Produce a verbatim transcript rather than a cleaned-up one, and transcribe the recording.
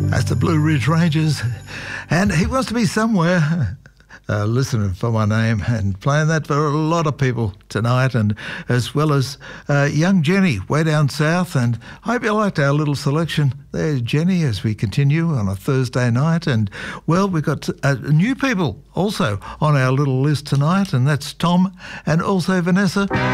That's the Blue Ridge Rangers. And he wants to be somewhere. Uh, listening for my name and playing that for a lot of people tonight, and as well as uh, young Jenny way down south. And I hope you liked our little selection there, Jenny, as we continue on a Thursday night. And well, we've got uh, new people also on our little list tonight, and that's Tom and also Vanessa.